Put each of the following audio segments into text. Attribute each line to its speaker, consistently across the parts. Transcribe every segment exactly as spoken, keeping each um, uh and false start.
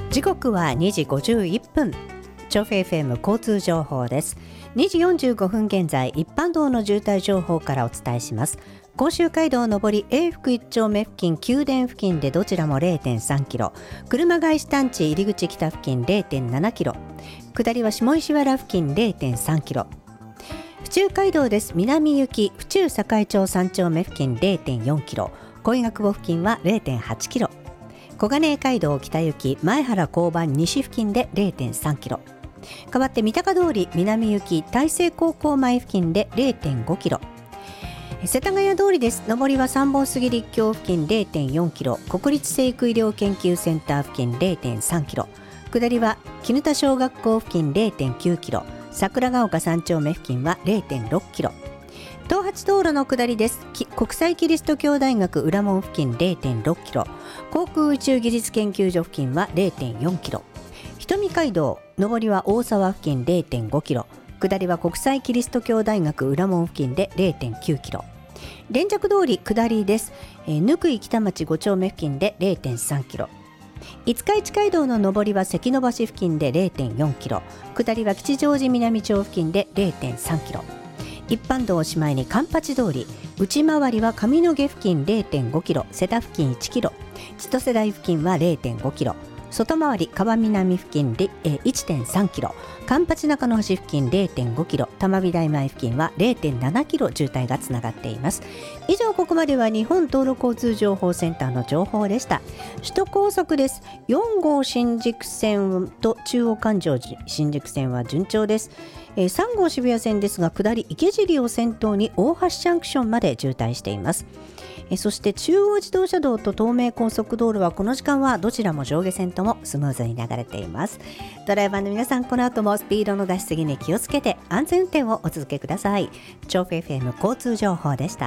Speaker 1: 時刻はにじごじゅういっぷん、調布 エフエム 交通情報です。にじよんじゅうごふん現在、一般道の渋滞情報からお伝えします。甲州街道上り永福いち丁目付近宮殿付近でどちらも れいてんさんキロ、車返し団地入り口北付近 れいてんななキロ、下りは下石原付近 れいてんさんキロ、府中街道です。南行き府中栄町さん丁目付近 れいてんよんキロ、小井学母付近は れいてんはちキロ、小金井街道北行き前原交番西付近で れいてんさんキロ、代わって三鷹通り南行き大成高校前付近で れいてんごキロ、世田谷通りです。上りは三本杉立教付近 れいてんよんキロ、国立成育医療研究センター付近 れいてんさんキロ、下りは絹田小学校付近 れいてんきゅうキロ、桜ヶ丘三丁目付近は れいてんろっキロ、東八道路の下りです。国際キリスト教大学裏門付近 れいてんろっキロ、航空宇宙技術研究所付近は れいてんよんキロ、瞳街道上りは大沢付近 れいてんごキロ、下りは国際キリスト教大学裏門付近で れいてんきゅうキロ、連着通り下りです。えー、貫井北町ご丁目付近で れいてんさんキロ、五日市街道の上りは関の橋付近で れいてんよんキロ、下りは吉祥寺南町付近で れいてんさんキロ、一般道おしまいに環八通り内回りは上野毛付近 れいてんごキロ、瀬田付近いちキロ、千歳台付近は れいてんごキロ、外回り川南付近で いってんさんキロ、環八中野橋付近 れいてんごキロ、玉美大前付近は れいてんななキロ渋滞がつながっています。以上、ここまでは日本道路交通情報センターの情報でした。首都高速です。よん号新宿線と中央環状新宿線は順調です。さん号渋谷線ですが、下り池尻を先頭に大橋ジャンクションまで渋滞しています。そして中央自動車道と東名高速道路はこの時間はどちらも上下線ともスムーズに流れています。ドライバーの皆さん、この後もスピードの出しすぎに気をつけて安全運転をお続けください。調布 エフエム 交通情報でした。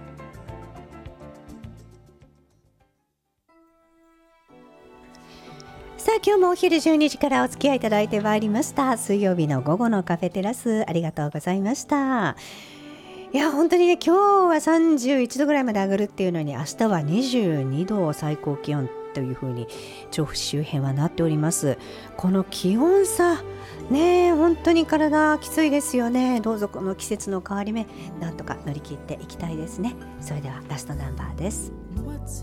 Speaker 1: さあ、今日もお昼じゅうにじからお付き合いいただいてまいりました。水曜日の午後のカフェテラス、ありがとうございました。いや本当にね、今日はさんじゅういちどぐらいまで上がるっていうのに、明日はにじゅうにど最高気温というふうに調布周辺はなっております。この気温差ね、本当に体きついですよね。どうぞこの季節の変わり目、なんとか乗り切っていきたいですね。それではラストナンバーです。